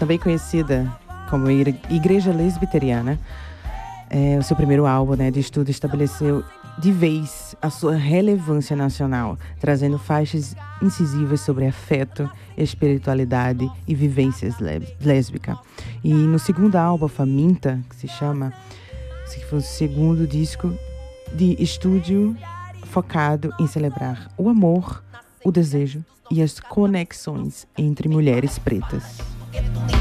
também conhecida como Igreja Lesbiteriana. O seu primeiro álbum, né, de estudo estabeleceu de vez a sua relevância nacional, trazendo faixas incisivas sobre afeto, espiritualidade e vivências lésbicas. E no segundo álbum, Faminta, que se chama, esse foi o segundo disco de estúdio focado em celebrar o amor, o desejo e as conexões entre mulheres pretas.